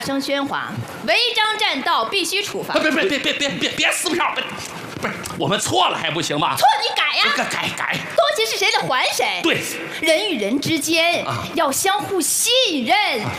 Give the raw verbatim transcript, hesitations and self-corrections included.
声喧哗，违章占道必须处罚。 别别别别别别别撕票！不是，我们错了还不行吗？ 错你改呀！ 改改改！ 东西是谁的还谁。 对， 人与人之间啊要相互信任，